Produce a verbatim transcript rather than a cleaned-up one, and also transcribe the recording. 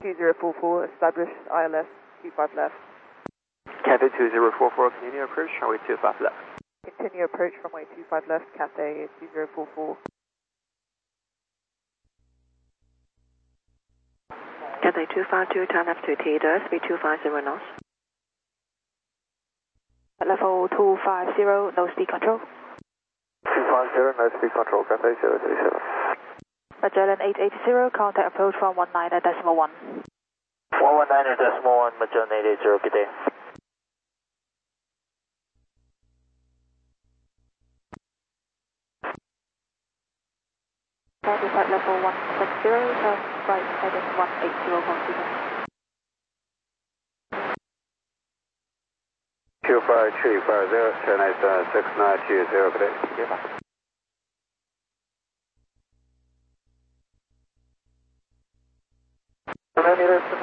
two zero four four, establish I L S two five left. Cathay two zero four four, continue approach, runway two five left. Continue approach, runway two five left, Cathay two zero four four. Cathay two five two, turn left to T D, speed two five zero knots. At level two five zero, no speed control. two five zero, no speed control, Cathay zero three seven. Magellan eight eight zero, contact approach from one nine decimal one. one one nine decimal one, Magellan eight eight zero, good day. At level one six zero, turn right heading one eight zero, continue. two five three five zero, turn right uh, six nine two zero, good day. Millimeter